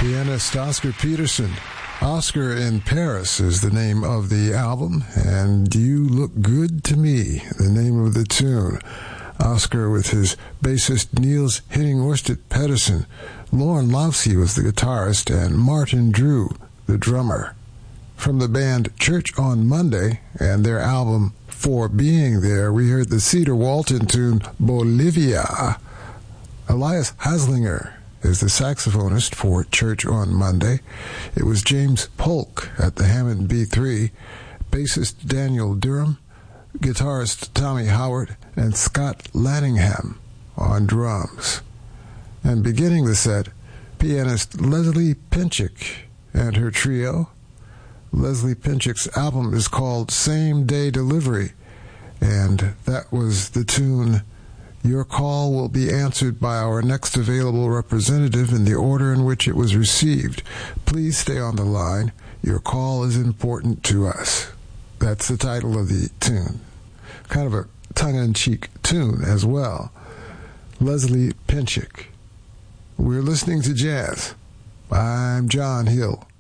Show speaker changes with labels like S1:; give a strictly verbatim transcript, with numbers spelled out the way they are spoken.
S1: Pianist Oscar Peterson. Oscar in Paris is the name of the album, and You Look Good to Me, the name of the tune. Oscar with his bassist Niels Henning Orsted Pedersen. Lauren Lousy was the guitarist, and Martin Drew, the drummer. From the band Church on Monday and their album For Being There, we heard the Cedar Walton tune Bolivia. Elias Haslinger is the saxophonist for Church on Monday. It was James Polk at the Hammond B three, bassist Daniel Durham, guitarist Tommy Howard, and Scott Lanningham on drums. And beginning the set, pianist Leslie Pinchik and her trio. Leslie Pinchik's album is called Same Day Delivery, and that was the tune Your Call Will Be Answered by Our Next Available Representative in the order in which it was received. Please stay on the line. Your call is important to us. That's the title of the tune. Kind of a tongue-in-cheek tune as well. Leslie Pinchik. We're listening to jazz. I'm John Hill.